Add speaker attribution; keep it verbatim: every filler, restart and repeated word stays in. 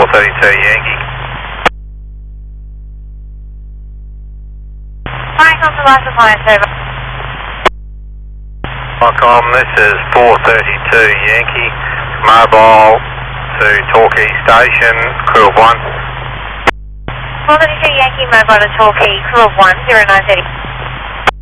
Speaker 1: four thirty-two Yankee.
Speaker 2: Flying on the license line, over.
Speaker 1: Welcome, this is four thirty-two Yankee, mobile to Torquay Station, crew of one.
Speaker 2: four thirty-two Yankee, mobile to Torquay, crew of one, zero nine thirty.